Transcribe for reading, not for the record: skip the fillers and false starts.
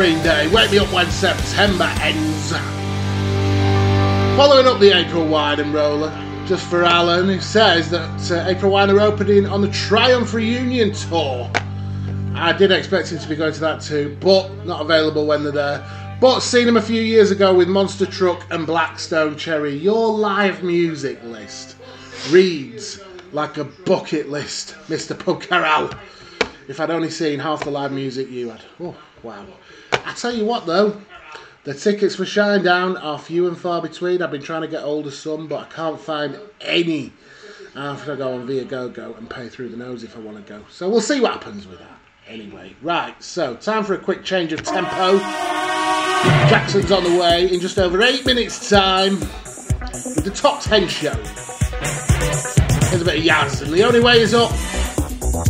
Green Day, Wake Me Up When September Ends. Following up the April Wine and Roller, just for Alan, who says that April Wine are opening on the Triumph Reunion Tour. I did expect him to be going to that too, but not available when they're there. But seen him a few years ago with Monster Truck and Blackstone Cherry. Your live music list reads like a bucket list, Mr. Pubcarral. If I'd only seen half the live music you had. Oh, wow. I tell you what though, the tickets for Shinedown are few and far between. I've been trying to get hold of some, but I can't find any. I have to go on Viagogo and pay through the nose if I want to go. So we'll see what happens with that. Anyway, right, so time for a quick change of tempo. Jackson's on the way in just over 8 minutes' time with the Top 10 show. Here's a bit of Yaz, and the only way is up.